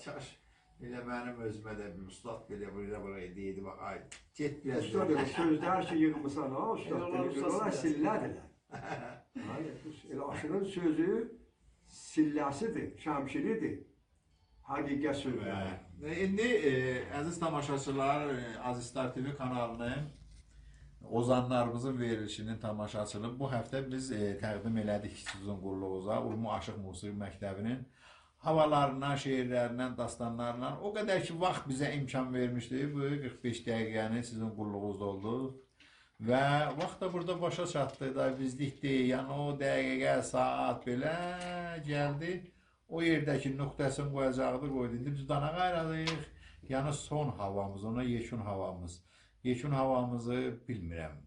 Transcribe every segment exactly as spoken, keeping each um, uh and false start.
kaş. Elə mənim özümə də bir ustad belə buraya buraya deyildi, bax, ay, get biraz. Ustad elə sözdə hər şey yığmışsan, ha, ustad deyil, onlar sillədilər. Elə aşırın sözü silləsidir, şəmşiridir, həqiqət sözləri. İndi, e, əziz tamaşaçılar, e, Azistar T V kanalının ozanlarımızın verilişinin tamaşaçılığı bu həftə biz e, təqdim elədik sizin qulluğunuza Urmu Aşıq Musiqi Məktəbinin havalarından, şeirlərindən, dastanlarından o qədər ki, vaxt bizə imkan vermişdi. Bu qırx beş dəqiqəni sizin qulluğunuzda oldu. Və vaxt da burada başa çatdı da bizlikdi. Yəni o dəqiqə, saat belə gəldi. O yerdəki nöqtəsini qoyacaqdı, qoydu. İndi biz dana qayradıq. Yəni son havamız, ona yekun havamız. Yekun havamızı bilmirəm.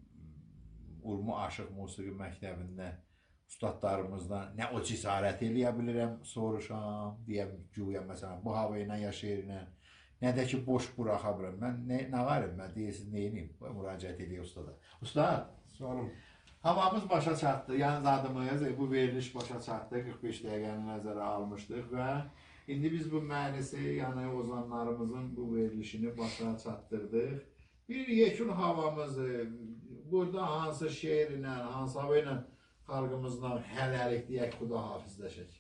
Urmu Aşıq Musiqi Məktəbində ustadlarımızdan nə o cəsarət eləyə bilirəm, soruşam, deyəm, güya məsələn, bu hava ilə, ya şeirinə, nə də ki, boş buraxa bilirəm. Mən nə, nə varım, mən deyirsiniz, neyiniyim? Müraciət edəyim ustada. Ustad, Canım. havamız başa çatdı, yəni zadımız, bu veriliş başa çatdı, qırx beş dəqiqəni nəzərə almışdıq və indi biz bu məclisi, yəni ozanlarımızın bu verilişini başa çatdırdıq. Bir yekun havamızı, burada hansı şeirlə, hansı hava ilə xalqımızla hələlik deyək, xudahafizləşək.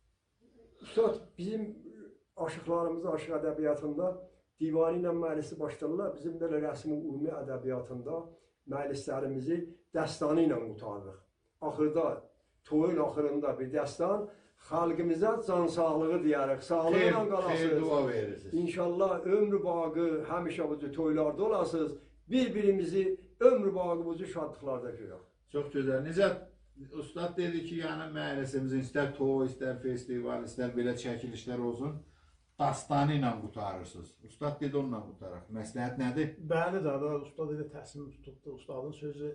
Ustad, bizim aşıqlarımız aşıq ədəbiyyatında divani ilə məclisi başlayırlar. Bizim belə rəsmi ümumi ədəbiyyatında məclislərimizi dəstanı ilə qutarırıq. Axırda, toyun axırında bir dəstan, xalqımıza can sağlığı deyərək, sağlıqla qalasınız. Xeyr dua verirsiniz. İnşallah ömrü bağı həmişə bu toylarda olasınız. Bir-birimizi ömrü bağı bu şadlıqlarda görək. Çox gözəl. Necə ustad dedi ki, yəni məclisimizin istər toy, istər festival, istər belə çəkilişlər olsun, dastanı ilə qutarırsınız. Ustad dedi onunla qutaraq. Məsləhət nədir? Bəli də, da ustad elə təslim tutdu, ustadın sözü.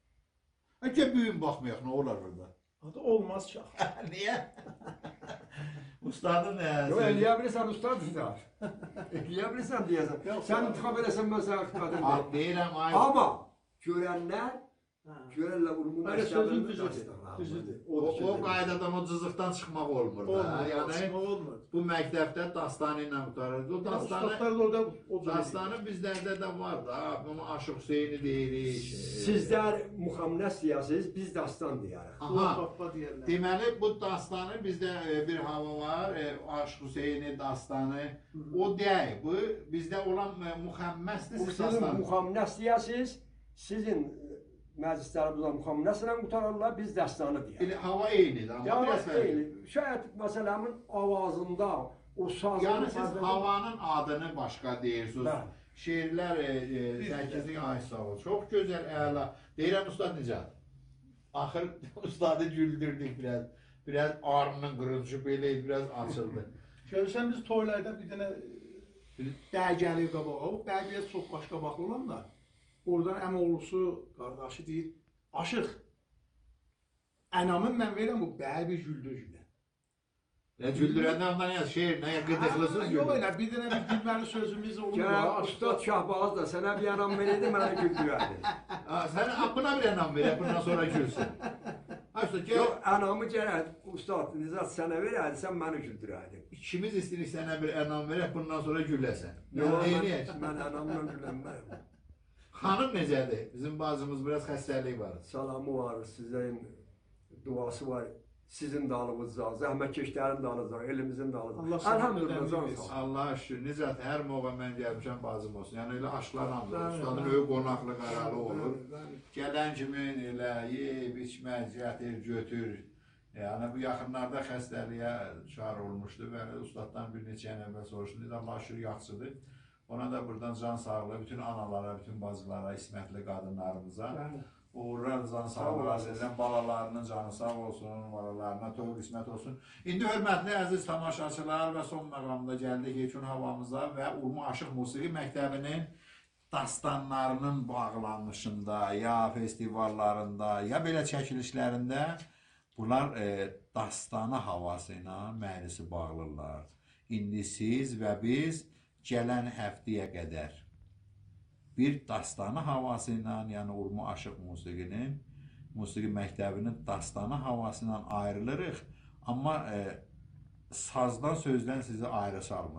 Həcə büyün baxmayaq, nə olar burada? Adı olmaz ki. Niyə? Ustadın nə? Yox, eləyə bilirsən ustad sizlər. Eləyə bilirsən deyəsən. Sən intiqab eləsən, mən sənə xidmət edirəm. Deyirəm, ay. Amma görənlər, görərlər Urmu Məktəbinin düzüdür. O qaydadan, o cızıqdan çıxmaq olmur da. Yəni, bu məktəbdə dastanı ilə qutarır. O dastanı, dastanı bizlərdə də var da. Bunu Aşıq Hüseyni deyirik. Sizlər muxamnəs deyəsiniz, biz dastan deyərik. Aha, deməli, bu dastanı bizdə bir hava var. Aşıq Hüseyni dastanı. O deyək, bu bizdə olan muxamməsdir. Sizin muxamnəs deyəsiniz, sizin məclislərimizdən muxamnəslə qutarırlar, biz dəstanı deyək. Hava eynidir, amma biraz eyni. Şayət məsələmin avazında, o sazın... Yəni siz havanın adını başqa deyirsiniz. Şeirlər səkkizi ay sağ ol. Çox gözəl, əla. Deyirəm, ustad necədir? Axır ustadı güldürdük biraz. Biraz arının qırıncı belə biraz açıldı. Görürsən, biz toylarda bir dənə dəy gəlir qabağa. O dəy biraz çox başqa baxırlar da. Oradan əmoğlusu, qardaşı deyir, Aşıq, ənamın mən verirəm bu bəy bir güldürürlər. Ya güldürəndə ondan ya şeir, nə ya qıdıqlısız güldür. Yox elə, bir dənə bir gülməli sözümüz olur. Gəl, Ustad Şahbaz da sənə bir ənam verəydi, mənə güldürərdi. Sən buna bir ənam ver, bundan sonra gülsün. Yox, ənamı gərək, Ustad, Nizat sənə verəydi, sən məni güldürəydin. İkimiz istəyirik sənə bir ənam verək, bundan sonra güləsən. Yox, mən ənamla gülənməyəm. Xanım necədir? Bizim bazımız biraz xəstəlik var. Salamı var, sizin duası var. Sizin dalınızda, zəhmətkeşlərin dalınızda, elimizin dalınızda. Əlhamdülillah, can sağ. Allah şükür. Necət, hər moğa mən gəlmişəm bazım olsun. Yəni elə aşılanamdır. Ustadın öy qonaqlı qaralı olur. Gələn kimi elə yeyib, içmək, gətir, götür. Yəni bu yaxınlarda xəstəliyə şar olmuşdu və ustaddan bir neçə ən əvvəl soruşdu. Allah şükür yaxşıdır. Ona da buradan can sağlığı, bütün analara, bütün bacılara, ismətli qadınlarımıza uğurlar, can sağlığı edən balalarının canı sağ olsun, balalarına toy qismət olsun. İndi hörmətli əziz tamaşaçılar və son məqamda gəldik yekun havamıza və Urmu Aşıq Musiqi Məktəbinin dastanlarının bağlanışında, ya festivallarında, ya belə çəkilişlərində bunlar e, dastanı havası ilə məclisi bağlırlar. İndi siz və biz gələn həftəyə qədər bir dastanı havası ilə, yəni Urmu Aşıq Musiqinin, Musiqi Məktəbinin dastanı havası ilə ayrılırıq. Amma e, sazdan, sözdən sizi ayrı salmır.